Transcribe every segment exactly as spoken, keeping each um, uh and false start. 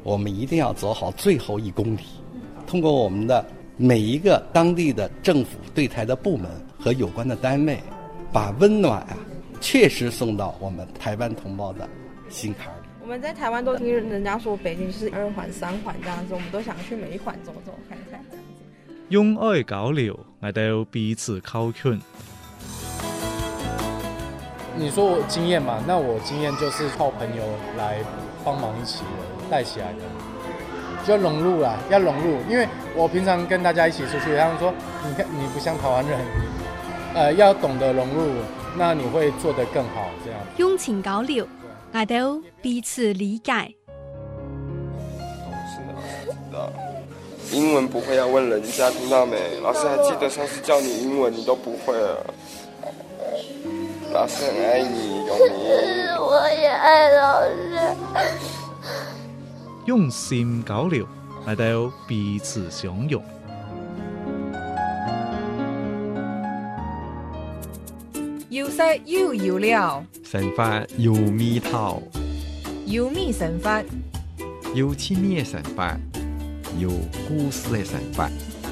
我们一定要走好最后一公里，通过我们的每一个当地的政府对台的部门和有关的单位，把温暖啊确实送到我们台湾同胞的心坎里。 我们在台湾都听人家说北京是二环三环这样子，我们都想去每一环走走看看这样子。 用愛交流，我哋彼此靠近。 你说我经验嘛，那我经验就是靠朋友来帮忙一起带起来的，就融入啦，要融入。因为我平常跟大家一起出去，他们说你看你不像台湾人，呃，要懂得融入，那你会做得更好。这样用情交流，我哋彼此理解。 英文不会要问人家，听到没？老师还记得上次教你英文，你都不会了。老师很爱你，永明。 我也爱老师。 用心交流，我哋彼此相擁。 要識要要了， 神法要咪頭， 要咪神法， 要親密嘅神法，要故事嘅神法。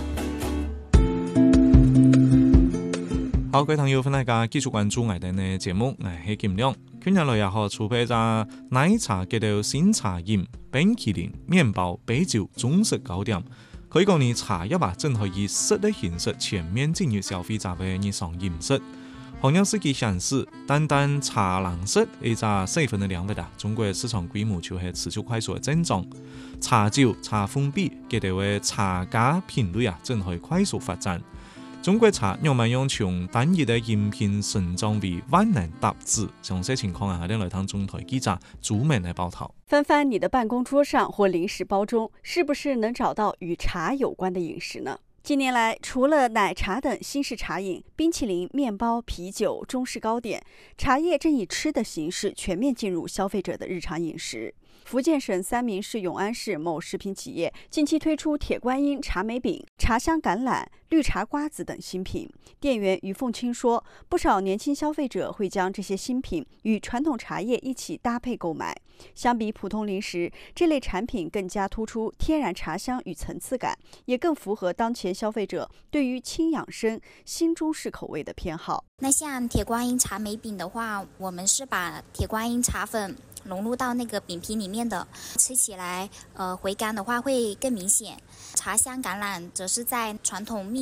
好，各位朋友，歡迎大家繼續關注我哋嘅節目，我係金亮。今日來又學儲備咗奶茶叫做新茶飲、冰淇淋、麵包、啤酒、中式糕點。可以講呢茶葉啊，真可以實的形式全面進入消費者嘅日常飲食。行業司機顯示，單單茶藍色呢隻細分嘅兩物啊，中國市場規模就係持續快速嘅增長。茶酒、茶封閉佢哋嘅茶價品類啊，正可以快速發展。中國茶慢慢用從單一的飲品成長為萬能搭子，詳細情況啊，下嚟聽中台記者朱美來報道。 翻翻你的辦公桌上或零食包中，是不是能找到與茶有關的飲食呢？近年來，除了奶茶等新式茶飲、冰淇淋、麵包、啤酒、中式糕點，茶葉正以吃的形式全面進入消費者的日常飲食。福建省三明市永安市某食品企業近期推出鐵觀音茶梅餅、茶香橄欖、綠茶瓜子等新品。店員於鳳清說，不少年輕消費者會將這些新品與傳統茶葉一起搭配購買。相比普通零食，這類產品更加突出天然茶香與層次感，也更符合當前消費者對於輕養生、新中式口味的偏好。 那像鐵觀音茶梅餅的話，我們是把鐵觀音茶粉融入到那個餅皮裡面的，吃起來呃回甘的話會更明顯。茶香橄欖則是在傳統蜜